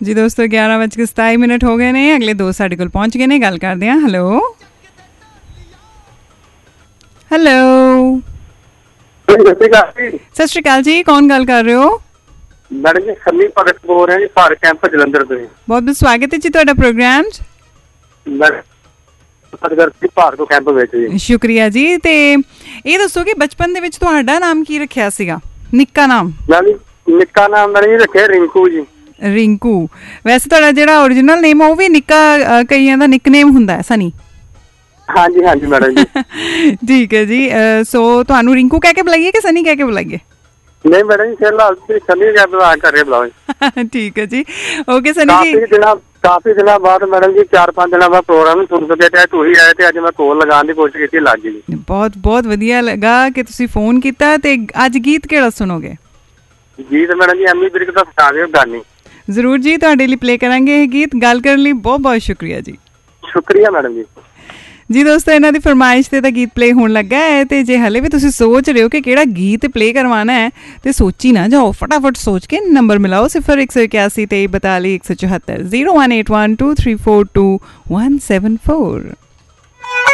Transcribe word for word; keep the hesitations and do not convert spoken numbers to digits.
जी दोस्तों ग्यारह बज के सताई मिनट हो गए ने। अगले दोस्त साडे कोल पहुंच गए ने, गल करदे हां। हेलो हेलो सत श्री अकाल जी, कौन गल कर रहे हो? मैडम जी सन्नी भगत बोल रहे हैं जी, भारत कैंप जलंधर ਤੋਂ। बहुत बहुत स्वागत है जी ਤੁਹਾਡਾ प्रोग्राम च। ਭਾਰਤ ਕੈਂਪ ਵਿੱਚ ਜੀ। ਸ਼ੁਕਰੀਆ ਜੀ। ਤੇ ਇਹ ਦੱਸੋ ਕਿ ਬਚਪਨ ਦੇ ਵਿੱਚ ਤੁਹਾਡਾ ਨਾਮ ਕੀ ਰੱਖਿਆ ਸੀਗਾ? ਨਿੱਕਾ ਨਾਮ? ਨਿੱਕਾ ਨਾਮ ਦਾ ਨਹੀਂ ਰੱਖਿਆ, ਰਿੰਕੂ ਜੀ। ਰਿੰਕੂ। ਵੈਸੇ ਤੁਹਾਡਾ ਜਿਹੜਾ ओरिजिनल ਨੇਮ ਉਹ ਵੀ ਨਿੱਕਾ, ਕਈਆਂ ਦਾ ਨਿਕਨੇਮ ਹੁੰਦਾ ਹੈ ਸਨੀ। ਹਾਂਜੀ ਹਾਂਜੀ ਮੈਡਮ ਜੀ। ਠੀਕ ਹੈ ਜੀ। ਸੋ ਤੁਹਾਨੂੰ ਰਿੰਕੂ ਕਹਿ ਕੇ ਬੁਲਾਈਏ ਕਿ ਸਨੀ ਕਹਿ ਕੇ ਬੁਲਾਈਏ? ਨਹੀਂ ਮੈਡਮ ਜੀ ਫਿਲਹਾਲ ਸਨੀ ਕਹਿ ਬੁਲਾ ਕਰ ਰਹੇ ਬੁਲਾਓ। ਠੀਕ ਹੈ ਜੀ, ਓਕੇ ਸਨੀ ਜੀ। ਕਾਫੀ ਦਿਨਾਂ ਕਾਫੀ ਦਿਨਾਂ ਬਾਅਦ ਮੈਡਮ ਜੀ, ਚਾਰ ਪੰਜ ਦਿਨਾਂ ਬਾਅਦ ਪ੍ਰੋਗਰਾਮ ਨੂੰ ਸੁਣ ਸਕੇ ਤੇ ਤੁਸੀਂ ਆਏ ਤੇ ਅੱਜ ਮੈਂ ਕੋਲ ਲਗਾਉਣ ਦੀ ਕੋਸ਼ਿਸ਼ ਕੀਤੀ, ਲੱਗ ਗਈ। ਬਹੁਤ ਬਹੁਤ ਵਧੀਆ ਲੱਗਾ ਕਿ ਤੁਸੀਂ ਫੋਨ ਕੀਤਾ। ਤੇ ਅੱਜ ਗੀਤ ਕਿਹੜਾ ਸੁਣੋਗੇ? ਗੀਤ ਮੈਡਮ ਜੀ ਐਮੀ ਵਿਰਕ ਦਾ ਸੁਣਾ ਦਿਓ ਗਾਨੀ। ਜ਼ਰੂਰ ਜੀ, ਤੁਹਾਡੇ ਲਈ ਪਲੇ ਕਰਾਂਗੇ ਇਹ ਗੀਤ। ਗੱਲ ਕਰਨ ਲਈ ਬਹੁਤ ਬਹੁਤ ਸ਼ੁਕਰੀਆ ਜੀ। ਸ਼ੁਕਰੀਆ ਮੈਡਮ ਜੀ। ਜੀ ਦੋਸਤੋ, ਇਹਨਾਂ ਦੀ ਫਰਮਾਇਸ਼ ਤੇ ਤਾਂ ਗੀਤ ਪਲੇ ਹੋਣ ਲੱਗਾ ਹੈ। ਤੇ ਜੇ ਹਲੇ ਵੀ ਤੁਸੀਂ ਸੋਚ ਰਹੇ ਹੋ ਕਿ ਕਿਹੜਾ ਗੀਤ ਪਲੇ ਕਰਵਾਉਣਾ ਹੈ ਤੇ ਸੋਚੀ ਨਾ ਜਾਓ, ਫਟਾਫਟ ਸੋਚ ਕੇ ਨੰਬਰ ਮਿਲਾਓ ਸਿਫਰ ਇੱਕ ਸੌ ਇक्यासी तेई बताली एक सौ चौहत्तर zero one eight one two three four to one seven four.